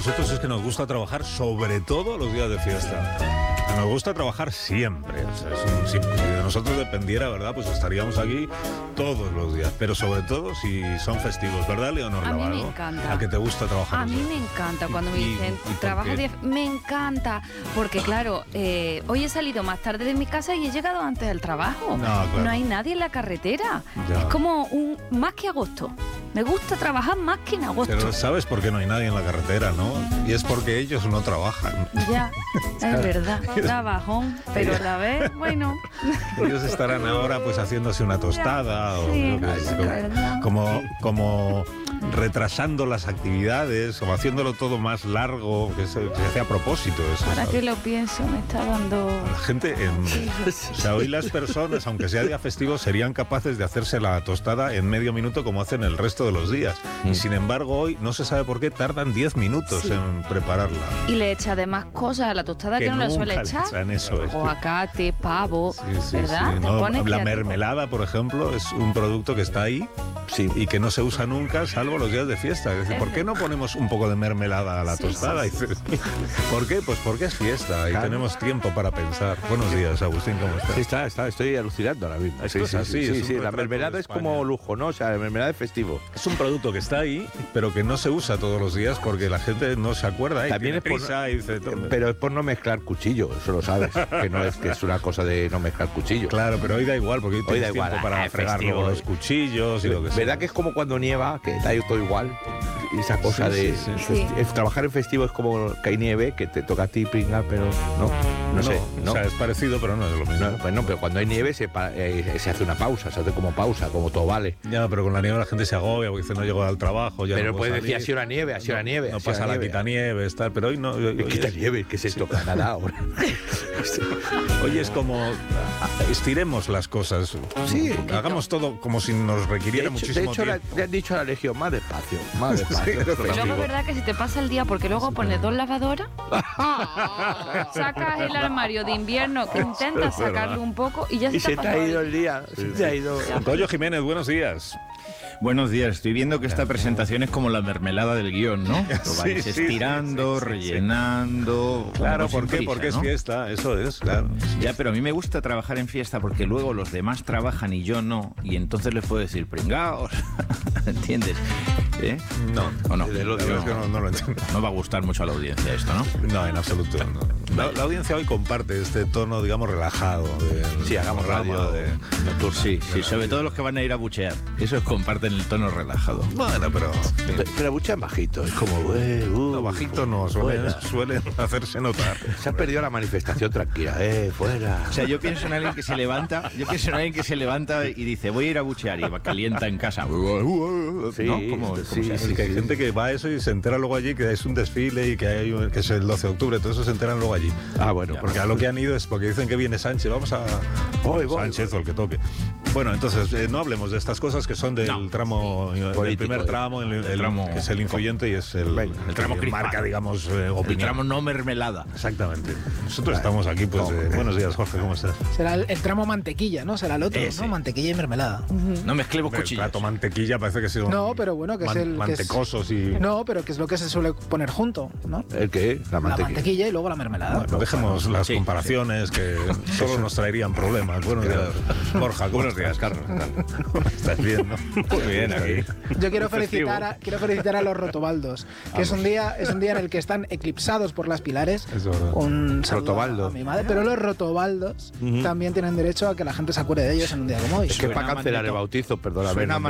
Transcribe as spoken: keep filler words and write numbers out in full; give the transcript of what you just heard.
nosotros es que nos gusta trabajar sobre todo los días de fiesta. Nos gusta trabajar siempre. O sea, es un, si, si de nosotros dependiera, ¿verdad? Pues estaríamos aquí todos los días. Pero sobre todo si son festivos, ¿verdad, Leonor A Lavado? mí me encanta. ¿A que te gusta trabajar? A mí me encanta cuando me ¿Y- dicen y por trabajo qué? diez. Me encanta. Porque claro, eh, hoy he salido más tarde de mi casa y he llegado antes del trabajo. No, claro. No hay nadie en la carretera. Ya. Es como un más que agosto. Me gusta trabajar más que en agosto. Pero sabes por qué no hay nadie en la carretera, ¿no? Y es porque ellos no trabajan. Ya, es verdad. Trabajón, pero a la vez, bueno. Ellos estarán ahora pues haciéndose una tostada o Sí, yo qué sé, es verdad. como, como retrasando las actividades o haciéndolo todo más largo, que se, que se hace a propósito eso. Ahora ¿sabes? que lo pienso, me está dando... La gente, en, o sea, hoy las personas, aunque sea día festivo, serían capaces de hacerse la tostada en medio minuto como hacen el resto de los días. Y sin embargo hoy, no se sabe por qué, tardan diez minutos Sí. en prepararla. Y le echa además cosas a la tostada que, no le nunca suele le echar. echan, eso es. Aguacate, pavo, Sí, sí, ¿verdad? sí, Te ¿no? pone La creativo. mermelada, por ejemplo, es un producto que está ahí Sí. y que no se usa nunca, salvo los días de fiesta. Es decir, Es ¿por qué no ponemos un poco de mermelada a la Sí, tostada? sí, Y dices, ¿por qué? Pues porque es fiesta y Claro. tenemos tiempo para pensar. Buenos días, Agustín, ¿cómo estás? Sí, está, está, estoy alucinando ahora mismo. Es Sí, cosa sí, así, sí, es sí, un sí, la retrato mermelada de es España. como lujo, ¿no? O sea, la mermelada es festivo. Es un producto que está ahí, pero que no se usa todos los días porque la gente no se acuerda. ¿eh? También Tiene es por- prisa y dice, "Tome". Pero es por no mezclar cuchillo, eso lo sabes. Que no es que es una cosa de no mezclar cuchillo. Claro, pero hoy da igual porque hoy, Hoy da tienes igual, tiempo para ah, fregar festivo. luego los cuchillos y lo que sea. ¿Verdad que es como cuando nieva, que da todo igual? Y esa cosa Sí, de sí, sí. Sí. es- trabajar en festivo es como que hay nieve, que te toca a ti pringar, pero no, no, sé. No. O sea, es parecido, pero no es lo mismo. No, pues no, pero cuando hay nieve se, pa- eh, se hace una pausa, se hace como pausa, como todo vale. Ya, pero con la nieve la gente se agobia porque dice no llego al trabajo. Ya Pero no puedo puedes decir, salir. ha sido la nieve, ha sido la nieve. No ha sido pasa la nieve. quitanieves, tal, pero hoy no. Hoy, hoy Quita es, nieve, ¿qué es esto? Canadá ahora. hoy es como ah, estiremos las cosas. Sí, hagamos todo como si nos De requiriera hecho, de muchísimo hecho la- tiempo. le han dicho a la Legión, más despacio, más despacio. Sí, esto es pero Luego festivo. es verdad que si te pasa el día, porque luego pones dos lavadoras, sacas el armario de invierno, que intentas es verdad. sacarlo un poco y ya se Y te se ha te ha pasado ido el el día, se te ha ido. Goyo Jiménez, buenos días. Buenos días, estoy viendo que esta presentación es como la mermelada del guión, ¿no? Lo vais Sí, sí, estirando, sí, sí, sí. rellenando... Claro, vamos sin ¿por qué? prisa, Porque es ¿no? fiesta, eso es, claro. Ya, pero a mí me gusta trabajar en fiesta porque luego los demás trabajan y yo no, y entonces les puedo decir, pringaos, ¿entiendes? ¿Eh? No, ¿O no? la verdad es que no, no lo entiendo. No va a gustar mucho a la audiencia esto, ¿no? No, en absoluto. No. La, la audiencia hoy comparte este tono, digamos, relajado. Del Sí, hagamos programa radio de- Sí, sí, sobre todo los que van a ir a buchear. Esos comparten el tono relajado. Bueno, pero Pero, pero buchean bajito, es como, eh, uh, lo bajito no, suelen, fuera. suelen hacerse notar. Se ha perdido la manifestación tranquila, eh, fuera. O sea, yo pienso en alguien que se levanta, yo pienso en alguien que se levanta y dice, voy a ir a buchear, y va calienta en casa. Sí, ¿No? ¿Cómo- cómo sí, se hace? sí, Que hay sí. gente que va a eso y se entera luego allí que es un desfile y que hay un- que es el doce de octubre, todo eso se enteran luego allí. Ah, bueno, Porque a lo que han ido es porque dicen que viene Sánchez, vamos a Voy, voy, Sánchez voy. o el que toque. Bueno, entonces eh, no hablemos de estas cosas que son del No. tramo, del Político, primer eh. tramo, el, el- tramo- que es el influyente y es el, Venga, el tramo que crispado. marca, digamos, eh, El opinión. tramo no mermelada. Exactamente. Nosotros estamos aquí, pues, eh, buenos días, Jorge, ¿cómo estás? Será el, el tramo mantequilla, ¿no? Será el otro, Ese. ¿no? Mantequilla y mermelada. No mezclemos El cuchillos. plato mantequilla parece que son No, pero bueno, que es man- el... que es- mantecosos y... No, pero que es lo que se suele poner junto, ¿no? ¿El qué? La La mantequilla. mantequilla y luego la mermelada. Bueno, dejemos las Sí, comparaciones que solo nos traerían problemas. Buenos días, Borja. Buenos días, Carlos. ¿Estás bien, no? Muy bien, aquí. Yo quiero Muy festivo. felicitar a, quiero felicitar a los rotobaldos, que es un día es un día en el que están eclipsados por las pilares. Es verdad. Un saludo Rotobaldo. a mi madre, pero los rotobaldos también tienen derecho a que la gente se acuerde de ellos en un día como hoy. Es que Suena para cancelar el magneto. bautizo, perdóname. Suena no me-